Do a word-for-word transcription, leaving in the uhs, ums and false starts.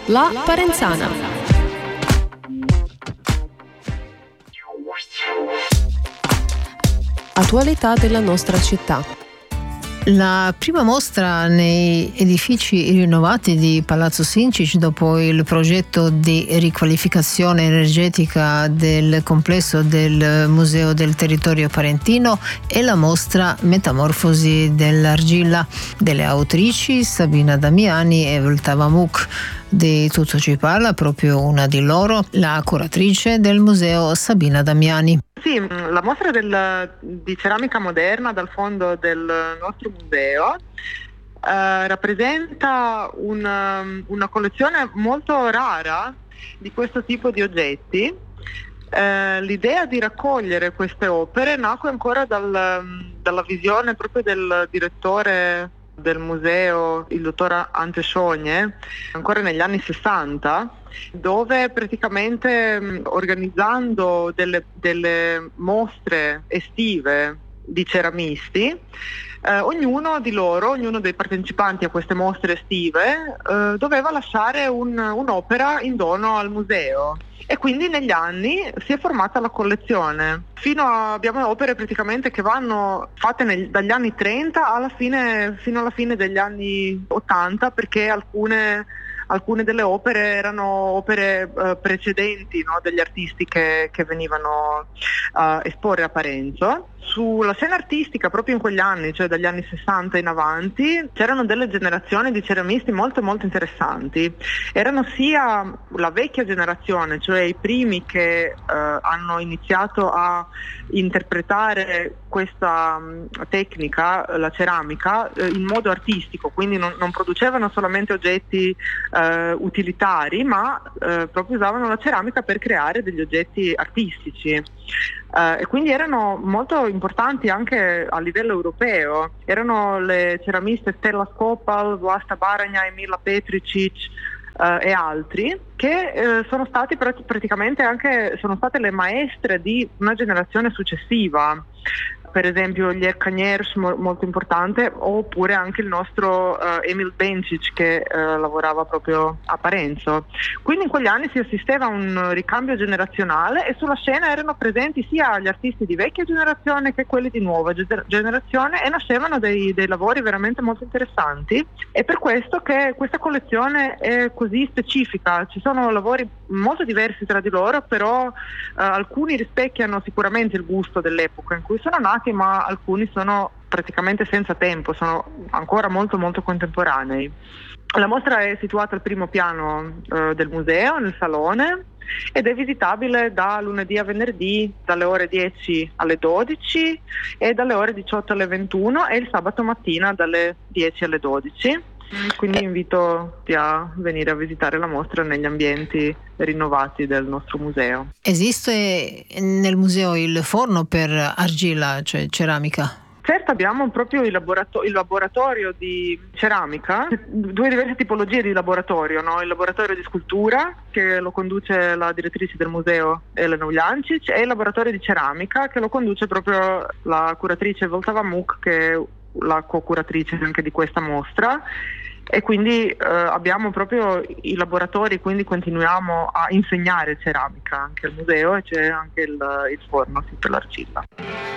La Parenzana. Attualità della nostra città. La prima mostra nei edifici rinnovati di Palazzo Sinčić dopo il progetto di riqualificazione energetica del complesso del Museo del Territorio Parentino è la mostra Metamorfosi dell'argilla delle autrici Sabina Damiani e Vltava Muk. Di tutto ci parla proprio una di loro, la curatrice del museo Sabina Damiani. Sì, la mostra del, di ceramica moderna dal fondo del nostro museo eh, rappresenta un, una collezione molto rara di questo tipo di oggetti. Eh, l'idea di raccogliere queste opere nacque ancora dal, dalla visione proprio del direttore del museo, il dottor Ante Schogne, ancora negli anni sessanta, dove praticamente organizzando delle, delle mostre estive di ceramisti, eh, ognuno di loro, ognuno dei partecipanti a queste mostre estive, eh, doveva lasciare un, un'opera in dono al museo. E quindi negli anni si è formata la collezione. Fino a, abbiamo opere praticamente che vanno fatte nel, dagli anni trenta alla fine, fino alla fine degli anni ottanta, perché alcune, alcune delle opere erano opere uh, precedenti, no, degli artisti che, che venivano a uh, esporre a Parenzo. Sulla scena artistica proprio in quegli anni, cioè dagli anni sessanta in avanti, c'erano delle generazioni di ceramisti molto molto interessanti. Erano sia la vecchia generazione, cioè i primi che uh, hanno iniziato a interpretare questa um, tecnica, la ceramica, uh, in modo artistico, quindi non, non producevano solamente oggetti uh, utilitari, ma uh, proprio usavano la ceramica per creare degli oggetti artistici. Uh, e quindi erano molto importanti anche a livello europeo. Erano le ceramiste Stella Skopal, Vlasta Baranja, Emila Petricic uh, e altri che uh, sono stati pr- praticamente anche sono state le maestre di una generazione successiva. Per esempio Ljepka Njerš, mo- molto importante, oppure anche il nostro uh, Emil Bencic che uh, lavorava proprio a Parenzo. Quindi in quegli anni si assisteva a un ricambio generazionale e sulla scena erano presenti sia gli artisti di vecchia generazione che quelli di nuova gener- generazione e nascevano dei, dei lavori veramente molto interessanti. È per questo che questa collezione è così specifica. Ci sono lavori molto diversi tra di loro, però uh, alcuni rispecchiano sicuramente il gusto dell'epoca in cui sono nati, ma alcuni sono praticamente senza tempo, sono ancora molto molto contemporanei. La mostra è situata al primo piano eh, del museo, nel salone, ed è visitabile da lunedì a venerdì dalle ore dieci alle dodici e dalle ore diciotto alle ventuno e il sabato mattina dalle dieci alle dodici. Quindi invito a venire a visitare la mostra negli ambienti rinnovati del nostro museo. Esiste nel museo il forno per argilla, cioè ceramica? Certo, abbiamo proprio il, laborato- il laboratorio di ceramica, due diverse tipologie di laboratorio, no? Il laboratorio di scultura, che lo conduce la direttrice del museo Elena Uljancic, e il laboratorio di ceramica, che lo conduce proprio la curatrice Vltava Muk, che è la co-curatrice anche di questa mostra. E quindi eh, abbiamo proprio i laboratori, quindi continuiamo a insegnare ceramica anche al museo, e c'è anche il, il forno sì, per l'argilla.